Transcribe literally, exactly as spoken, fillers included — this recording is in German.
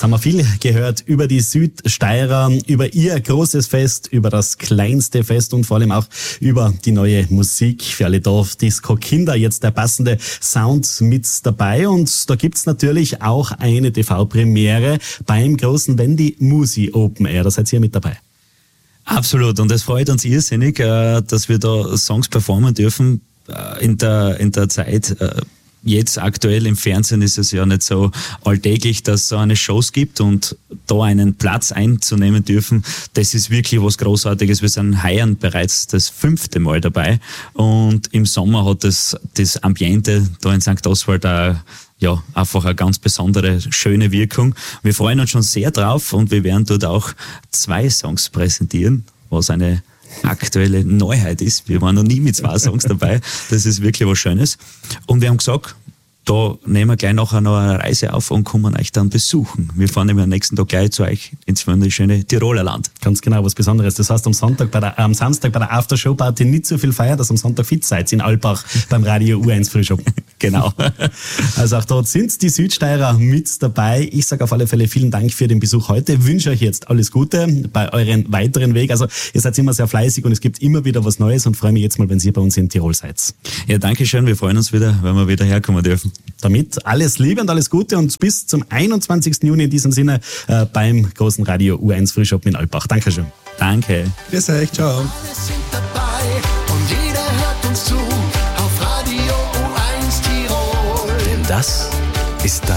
Jetzt haben wir viel gehört über die Südsteirer, über ihr großes Fest, über das kleinste Fest und vor allem auch über die neue Musik für alle Dorfdisco-Kinder. Jetzt der passende Sound mit dabei und da gibt's natürlich auch eine T V-Premiere beim großen Wendy Musi Open Air. Da seid ihr mit dabei. Absolut, und es freut uns irrsinnig, dass wir da Songs performen dürfen in der, in der Zeit. Jetzt aktuell im Fernsehen ist es ja nicht so alltäglich, dass es so eine Shows gibt und da einen Platz einzunehmen dürfen, das ist wirklich was Großartiges. Wir sind heuer bereits das fünfte Mal dabei und im Sommer hat das, das Ambiente da in Sankt Oswald auch, ja, einfach eine ganz besondere, schöne Wirkung. Wir freuen uns schon sehr drauf und wir werden dort auch zwei Songs präsentieren, was eine aktuelle Neuheit ist. Wir waren noch nie mit zwei Songs dabei. Das ist wirklich was Schönes. Und wir haben gesagt, da nehmen wir gleich nachher noch eine Reise auf und kommen euch dann besuchen. Wir fahren nämlich am nächsten Tag gleich zu euch ins wunderschöne Tiroler Land. Ganz genau, was Besonderes. Das heißt, am Sonntag bei der, am Samstag bei der Aftershow-Party nicht so viel feiern, dass am Sonntag fit seid in Alpbach beim Radio U eins Frühshop. Genau. Also auch dort sind die Südsteirer mit dabei. Ich sage auf alle Fälle vielen Dank für den Besuch heute. Wünsche euch jetzt alles Gute bei euren weiteren Weg. Also ihr seid immer sehr fleißig und es gibt immer wieder was Neues und freue mich jetzt mal, wenn ihr bei uns in Tirol seid. Ja, danke schön. Wir freuen uns wieder, wenn wir wieder herkommen dürfen. Damit alles Liebe und alles Gute und bis zum einundzwanzigsten Juni in diesem Sinne äh, beim großen Radio U eins Frühshop in Alpbach. Dankeschön. Danke. Grüß euch, ciao. Alle sind dabei und jeder hört uns zu auf Radio U eins Tirol. Denn das ist